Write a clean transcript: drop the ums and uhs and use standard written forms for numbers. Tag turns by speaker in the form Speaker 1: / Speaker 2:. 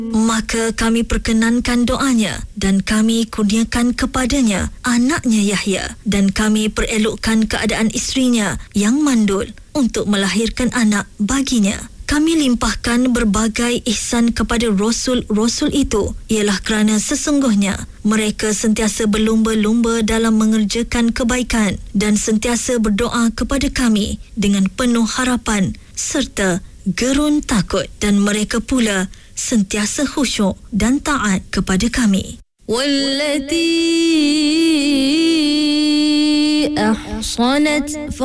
Speaker 1: Maka kami perkenankan doanya dan kami kurniakan kepadanya anaknya Yahya, dan kami perelokkan keadaan isterinya yang mandul untuk melahirkan anak baginya. Kami limpahkan berbagai ihsan kepada Rasul-Rasul itu, ialah kerana sesungguhnya mereka sentiasa berlumba-lumba dalam mengerjakan kebaikan dan sentiasa berdoa kepada kami dengan penuh harapan serta gerun takut, dan mereka pula sentiasa khusyuk dan taat kepada kami.
Speaker 2: Wallati ahsanat